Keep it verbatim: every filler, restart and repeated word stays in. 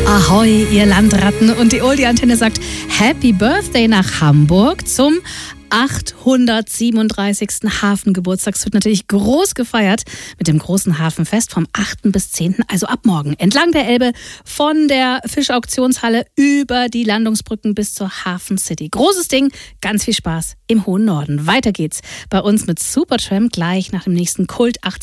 Ahoi, ihr Landratten. Und die Oldie-Antenne sagt Happy Birthday nach Hamburg zum achthundertsiebenunddreißigsten Hafengeburtstag. Es wird natürlich groß gefeiert mit dem großen Hafenfest vom achten bis zehnten, also ab morgen, entlang der Elbe von der Fischauktionshalle über die Landungsbrücken bis zur Hafen City. Großes Ding, ganz viel Spaß im hohen Norden. Weiter geht's bei uns mit Supertramp gleich nach dem nächsten Kult achtzehn.